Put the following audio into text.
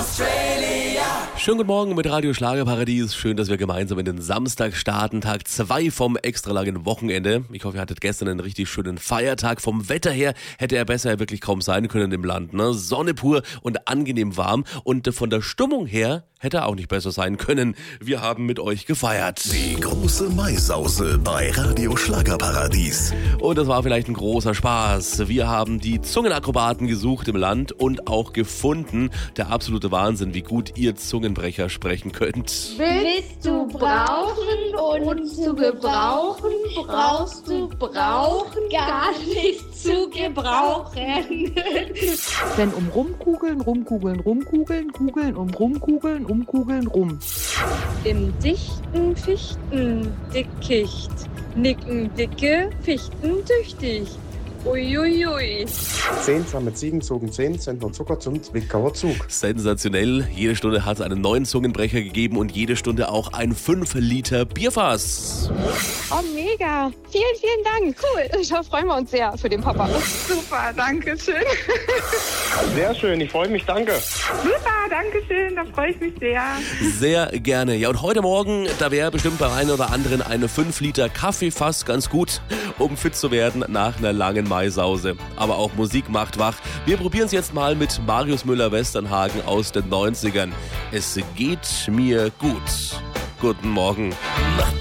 Schönen guten Morgen mit Radio Schlagerparadies. Schön, dass wir gemeinsam in den Samstag starten, Tag 2 vom extra langen Wochenende. Ich hoffe, ihr hattet gestern einen richtig schönen Feiertag. Vom Wetter her hätte er besser wirklich kaum sein können im Land, ne? Sonne pur und angenehm warm. Und von der Stimmung her hätte er auch nicht besser sein können. Wir haben mit euch gefeiert. Die große Maisause bei Radio Schlagerparadies. Und das war vielleicht ein großer Spaß. Wir haben die Zungenakrobaten gesucht im Land und auch gefunden. Der absolute Wahnsinn, wie gut ihr Zungenbrecher sprechen könnt. Willst du brauchen und zu gebrauchen, brauchst du brauchen, gar nicht zu gebrauchen. Wenn rumkugeln, rumkugeln, rumkugeln, kugeln rumkugeln, umkugeln, rum. Im dichten Fichtendickicht nicken dicke Fichten tüchtig. Uiuiui. 10 samme Ziegen zogen 10 Zentner Zucker zum Zwickauer Zug. Sensationell. Jede Stunde hat es einen neuen Zungenbrecher gegeben und jede Stunde auch ein 5 Liter Bierfass. Oh, mega. Vielen, vielen Dank. Cool. Da freuen wir uns sehr für den Papa. Super, danke schön. Sehr schön, ich freue mich, danke. Super, danke schön, da freue ich mich sehr. Sehr gerne. Ja, und heute Morgen, da wäre bestimmt beim einen oder anderen eine 5 Liter Kaffeefass ganz gut, um fit zu werden nach einer langen Maisause. Aber auch Musik macht wach. Wir probieren es jetzt mal mit Marius Müller-Westernhagen aus den 90ern. Es geht mir gut. Guten Morgen. Macht